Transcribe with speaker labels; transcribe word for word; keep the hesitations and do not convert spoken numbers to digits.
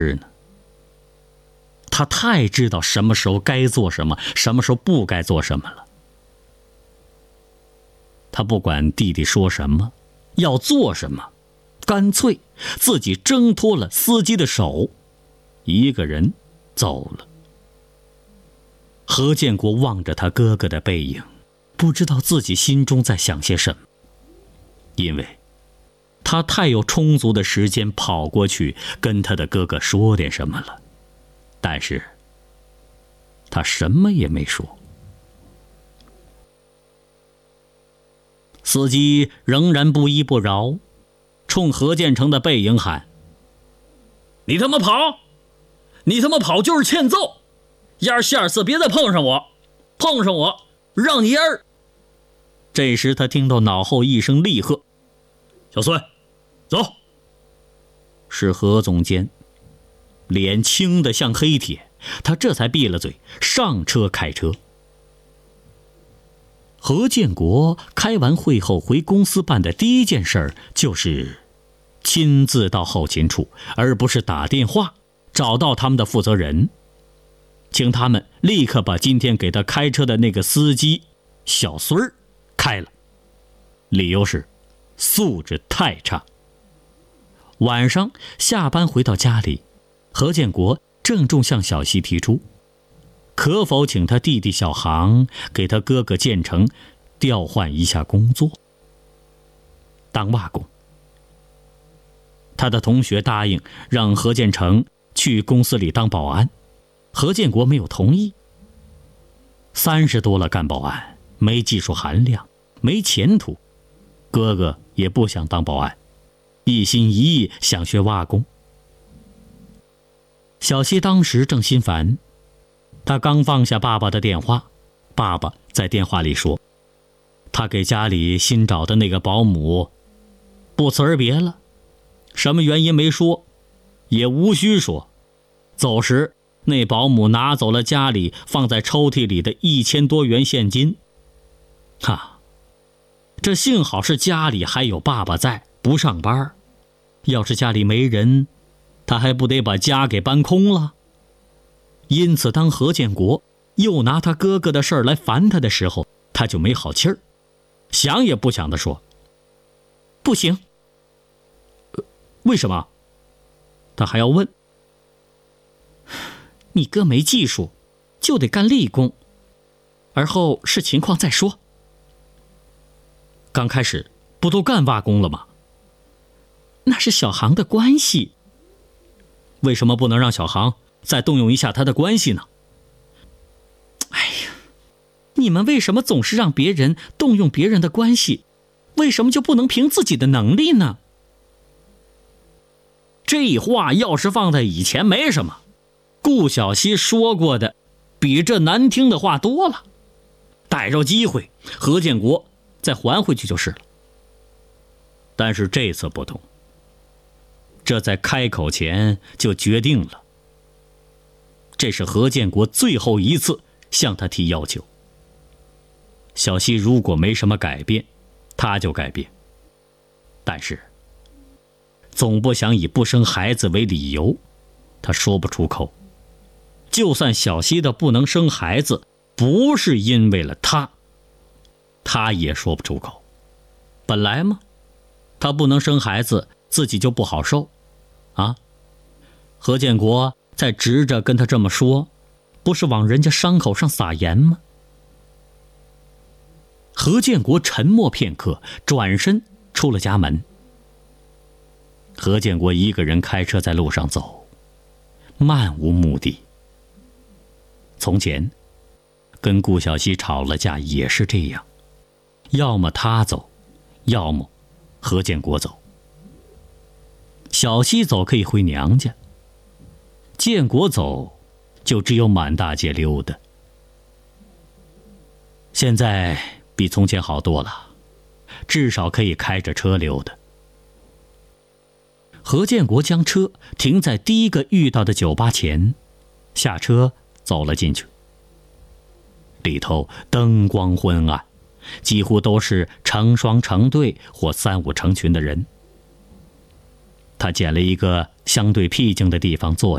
Speaker 1: 呢？他太知道什么时候该做什么，什么时候不该做什么了。他不管弟弟说什么，要做什么，干脆自己挣脱了司机的手，一个人走了。何建国望着他哥哥的背影，不知道自己心中在想些什么，因为他太有充足的时间跑过去跟他的哥哥说点什么了，但是他什么也没说。司机仍然不依不饶，冲何建成的背影喊：你他妈跑，你他妈跑就是欠揍，要是下次别再碰上我，碰上我让你烟儿。这时他听到脑后一声厉喝：小孙，走！是何总监，脸青得像黑铁，他这才闭了嘴，上车开车。何建国开完会后回公司办的第一件事就是亲自到后勤处，而不是打电话找到他们的负责人，请他们立刻把今天给他开车的那个司机小孙儿开了，理由是素质太差。晚上下班回到家里，何建国郑重向小西提出，可否请他弟弟小航给他哥哥建成调换一下工作，当瓦工。他的同学答应让何建成去公司里当保安，何建国没有同意。三十多了干保安，没技术含量，没前途，哥哥也不想当保安，一心一意想学瓦工。小西当时正心烦，他刚放下爸爸的电话，爸爸在电话里说，他给家里新找的那个保姆不辞而别了，什么原因没说，也无需说。走时那保姆拿走了家里放在抽屉里的一千多元现金。哈，这幸好是家里还有爸爸在，不上班，要是家里没人，他还不得把家给搬空了。因此当何建国又拿他哥哥的事儿来烦他的时候，他就没好气儿，想也不想地说，不行。呃，为什么？他还要问。你哥没技术，就得干力工，而后视情况再说。刚开始不都干瓦工了吗？那是小航的关系。为什么不能让小航再动用一下他的关系呢？哎呀，你们为什么总是让别人动用别人的关系？为什么就不能凭自己的能力呢？这话要是放在以前没什么，顾小西说过的比这难听的话多了，逮着机会何建国再还回去就是了。但是这次不同，这在开口前就决定了，这是何建国最后一次向他提要求。小西如果没什么改变，他就改变，但是总不想以不生孩子为理由，他说不出口。就算小西的不能生孩子不是因为了他，他也说不出口。本来嘛，他不能生孩子自己就不好受啊。何建国在直着跟他这么说，不是往人家伤口上撒盐吗？何建国沉默片刻，转身出了家门。何建国一个人开车在路上走，漫无目的。从前跟顾小西吵了架也是这样，要么他走，要么何建国走。小西走可以回娘家，建国走就只有满大街溜达。现在比从前好多了，至少可以开着车溜达。何建国将车停在第一个遇到的酒吧前，下车走了进去。里头灯光昏暗，几乎都是成双成对或三五成群的人。他捡了一个相对僻静的地方坐